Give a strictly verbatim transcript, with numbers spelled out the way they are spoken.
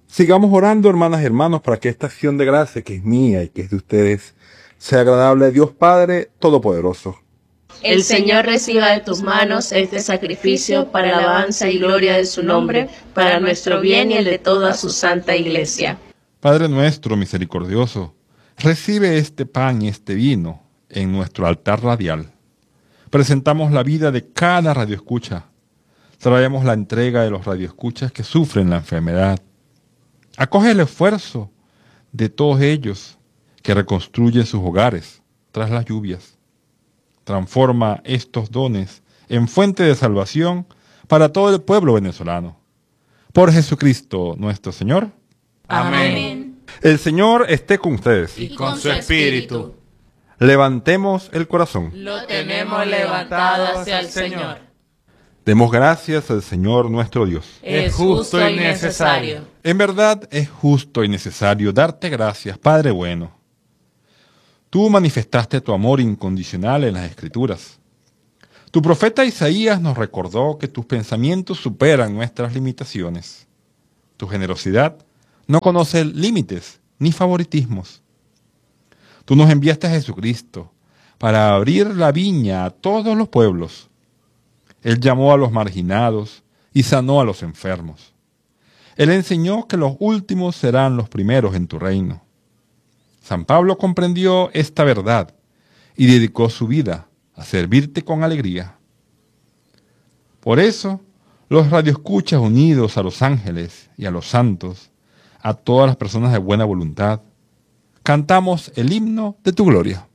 Sigamos orando, hermanas y hermanos, para que esta acción de gracia, que es mía y que es de ustedes, sea agradable a Dios Padre Todopoderoso. El Señor reciba de tus manos este sacrificio para alabanza y gloria de su nombre, para nuestro bien y el de toda su santa Iglesia. Padre nuestro misericordioso, recibe este pan y este vino en nuestro altar radial. Presentamos la vida de cada radioescucha. Traemos la entrega de los radioescuchas que sufren la enfermedad. Acoge el esfuerzo de todos ellos que reconstruyen sus hogares tras las lluvias. Transforma estos dones en fuente de salvación para todo el pueblo venezolano. Por Jesucristo nuestro Señor. Amén. El Señor esté con ustedes. Y con su espíritu. Levantemos el corazón. Lo tenemos levantado hacia el Señor. Demos gracias al Señor nuestro Dios. Es justo y necesario. En verdad es justo y necesario darte gracias, Padre bueno. Tú manifestaste tu amor incondicional en las Escrituras. Tu profeta Isaías nos recordó que tus pensamientos superan nuestras limitaciones. Tu generosidad no conoce límites ni favoritismos. Tú nos enviaste a Jesucristo para abrir la viña a todos los pueblos. Él llamó a los marginados y sanó a los enfermos. Él enseñó que los últimos serán los primeros en tu reino. San Pablo comprendió esta verdad y dedicó su vida a servirte con alegría. Por eso, los radioescuchas unidos a los ángeles y a los santos, a todas las personas de buena voluntad, cantamos el himno de tu gloria.